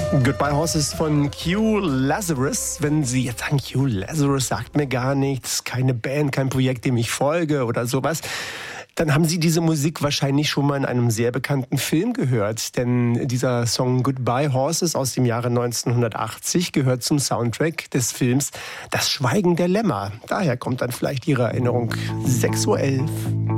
Goodbye Horses von Q Lazarus. Wenn Sie jetzt sagen, Q Lazarus sagt mir gar nichts, keine Band, kein Projekt, dem ich folge oder sowas, dann haben Sie diese Musik wahrscheinlich schon mal in einem sehr bekannten Film gehört. Denn dieser Song Goodbye Horses aus dem Jahre 1980 gehört zum Soundtrack des Films Das Schweigen der Lämmer. Daher kommt dann vielleicht Ihre Erinnerung. 6:11 Uhr.